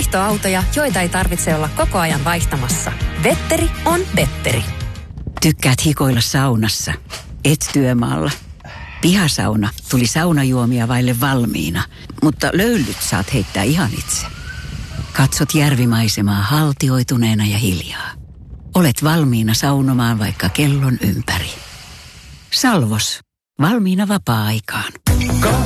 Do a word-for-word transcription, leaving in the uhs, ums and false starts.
Vaihtoautoja, joita ei tarvitse olla koko ajan vaihtamassa. Vetteri on Vetteri. Tykkäät hikoilla saunassa, et työmaalla. Pihasauna tuli saunajuomia vaille valmiina, mutta löylyt saat heittää ihan itse. Katsot järvimaisemaa haltioituneena ja hiljaa. Olet valmiina saunomaan vaikka kellon ympäri. Salvos. Valmiina vapaa-aikaan.